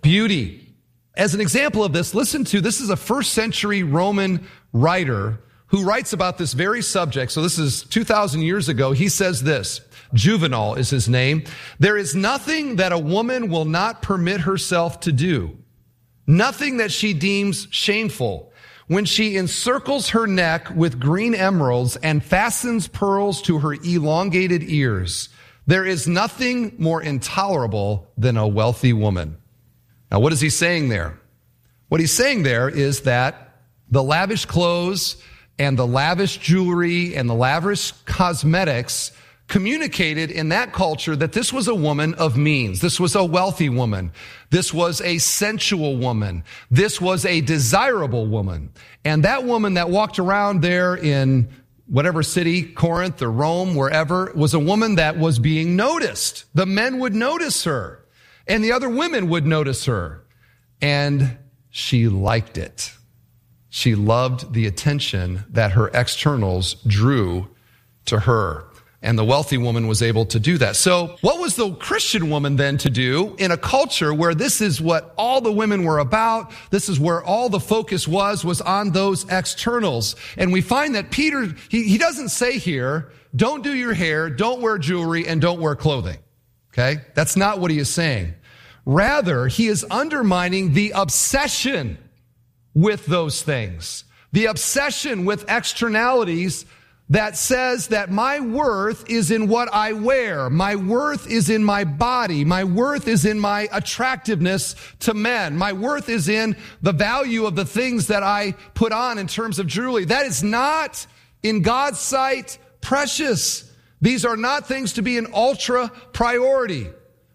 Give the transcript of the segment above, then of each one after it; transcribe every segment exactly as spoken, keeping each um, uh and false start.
beauty. As an example of this, listen to, this is a first century Roman writer who writes about this very subject. So this is two thousand years ago. He says this, Juvenal is his name. There is nothing that a woman will not permit herself to do, nothing that she deems shameful. When she encircles her neck with green emeralds and fastens pearls to her elongated ears, there is nothing more intolerable than a wealthy woman. Now, what is he saying there? What he's saying there is that the lavish clothes and the lavish jewelry and the lavish cosmetics communicated in that culture that this was a woman of means. This was a wealthy woman. This was a sensual woman. This was a desirable woman. And that woman that walked around there in whatever city, Corinth or Rome, wherever, was a woman that was being noticed. The men would notice her, and the other women would notice her. And she liked it. She loved the attention that her externals drew to her. And the wealthy woman was able to do that. So what was the Christian woman then to do in a culture where this is what all the women were about? This is where all the focus was, was on those externals. And we find that Peter, he, he doesn't say here, don't do your hair, don't wear jewelry, and don't wear clothing. Okay? That's not what he is saying. Rather, he is undermining the obsession with those things. The obsession with externalities that says that my worth is in what I wear. My worth is in my body. My worth is in my attractiveness to men. My worth is in the value of the things that I put on in terms of jewelry. That is not, in God's sight, precious. These are not things to be an ultra priority.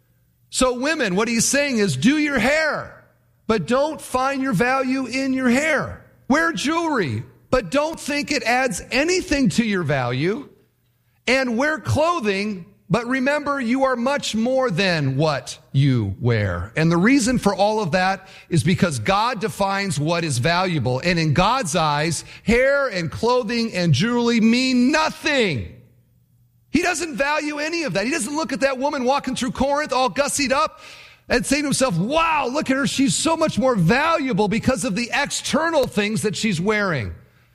So women, what he's saying is do your hair, but don't find your value in your hair. Wear jewelry, but don't think it adds anything to your value. And wear clothing, but remember you are much more than what you wear. And the reason for all of that is because God defines what is valuable. And in God's eyes, hair and clothing and jewelry mean nothing. He doesn't value any of that. He doesn't look at that woman walking through Corinth all gussied up and say to himself, wow, look at her. She's so much more valuable because of the external things that she's wearing.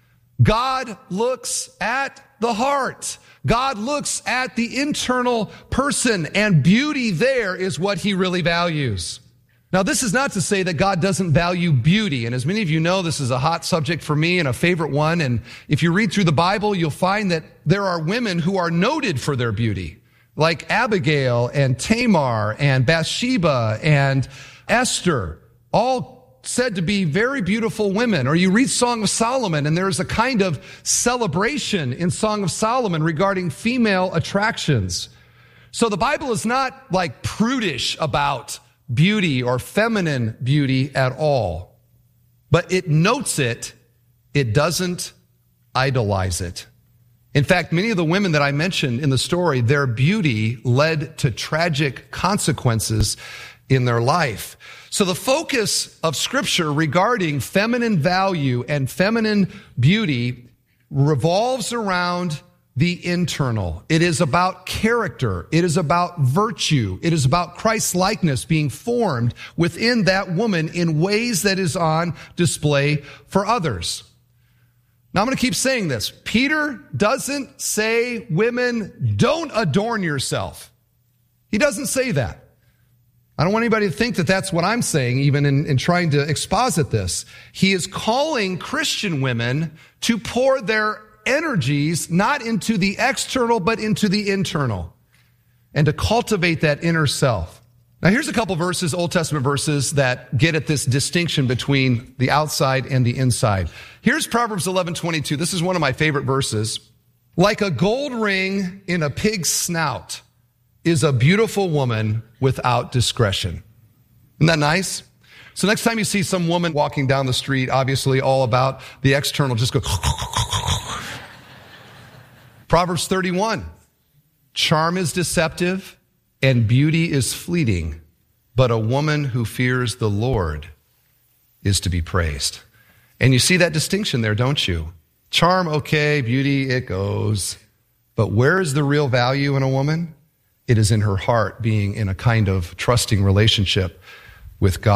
God looks at the heart. God looks at the internal person, and beauty there is what he really values. Now, this is not to say that God doesn't value beauty. And as many of you know, this is a hot subject for me and a favorite one. And if you read through the Bible, you'll find that there are women who are noted for their beauty, like Abigail and Tamar and Bathsheba and Esther, all said to be very beautiful women. Or you read Song of Solomon, and there's a kind of celebration in Song of Solomon regarding female attractions. So the Bible is not like prudish about beauty or feminine beauty at all, but it notes it. It doesn't idolize it. In fact, many of the women that I mentioned in the story, their beauty led to tragic consequences in their life. So the focus of Scripture regarding feminine value and feminine beauty revolves around the internal. It is about character. It is about virtue. It is about Christ-likeness being formed within that woman in ways that is on display for others. Now I'm going to keep saying this. Peter doesn't say, women, don't adorn yourself. He doesn't say that. I don't want anybody to think that that's what I'm saying, even in, in trying to exposit this. He is calling Christian women to pour their energies not into the external, but into the internal, and to cultivate that inner self. Now, here's a couple verses, Old Testament verses, that get at this distinction between the outside and the inside. Here's Proverbs eleven twenty-two. This is one of my favorite verses. Like a gold ring in a pig's snout is a beautiful woman without discretion. Isn't that nice? So next time you see some woman walking down the street, obviously all about the external, just go. Proverbs thirty-one. Charm is deceptive and beauty is fleeting, but a woman who fears the Lord is to be praised. And you see that distinction there, don't you? Charm, okay, beauty, it goes. But where is the real value in a woman? It is in her heart being in a kind of trusting relationship with God.